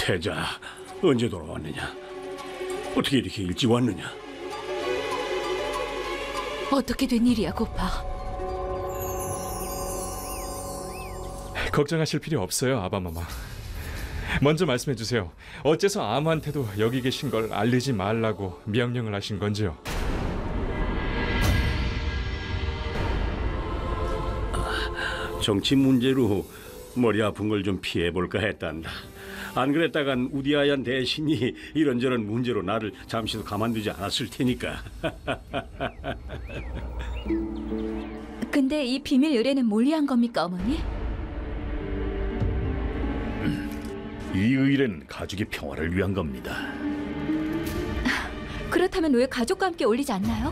태자, 언제 돌아왔느냐? 어떻게 이렇게 일찍 왔느냐? 어떻게 된 일이야, 고파? 걱정하실 필요 없어요, 아바마마. 먼저 말씀해 주세요. 어째서 아무한테도 여기 계신 걸 알리지 말라고 명령을 하신 건지요? 정치 문제로 머리 아픈 걸 좀 피해볼까 했단다. 안 그랬다간 우디아얀 대신이 이런저런 문제로 나를 잠시도 가만두지 않았을 테니까. 근데 이 비밀 의뢰는 뭘 위한 겁니까, 어머니? 이 의뢰는 가족의 평화를 위한 겁니다. 그렇다면 왜 가족과 함께 올리지 않나요?